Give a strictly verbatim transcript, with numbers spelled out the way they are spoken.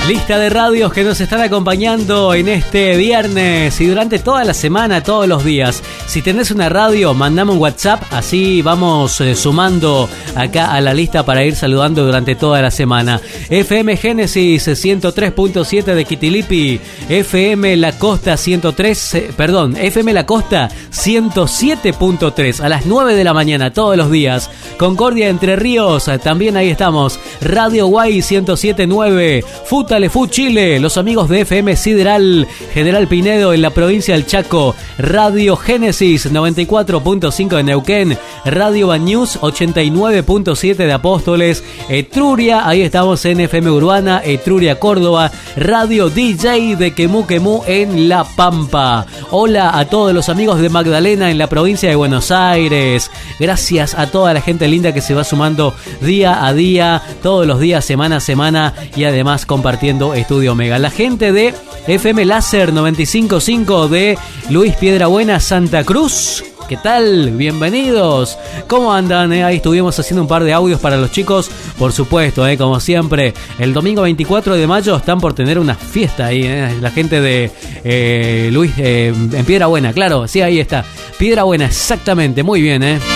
Lista de radios que nos están acompañando en este viernes y durante toda la semana, todos los días. Si tenés una radio, mandame un WhatsApp, así vamos eh, sumando acá a la lista para ir saludando durante toda la semana. F M Génesis ciento tres punto siete de Quitilipi, F M La Costa ciento tres, eh, perdón, F M La Costa ciento siete punto tres a las nueve de la mañana todos los días. Concordia Entre Ríos, eh, también ahí estamos. Radio Guay ciento siete punto nueve, Futalefú Chile, los amigos de F M Sideral General Pinedo en la provincia del Chaco, Radio Génesis noventa y cuatro punto cinco de Neuquén, Radio Bañús ochenta y nueve punto siete de Apóstoles, Etruria, ahí estamos en F M Urbana, Etruria Córdoba, Radio D J de Quemú Quemú en La Pampa. Hola a todos los amigos de Magdalena en la provincia de Buenos Aires. Gracias a toda la gente linda que se va sumando día a día, todos los días, semana a semana y además compartiendo Estudio Omega. La gente de F M Láser noventa y cinco punto cinco de Luis Piedrabuena, Santa Cruz. ¿Qué tal? Bienvenidos. ¿Cómo andan? Eh? Ahí estuvimos haciendo un par de audios para los chicos. Por supuesto, eh, como siempre, el domingo veinticuatro de mayo están por tener una fiesta ahí. Eh? La gente de eh, Luis eh, en Piedrabuena, claro, sí, ahí está. Piedrabuena, exactamente, muy bien, ¿eh?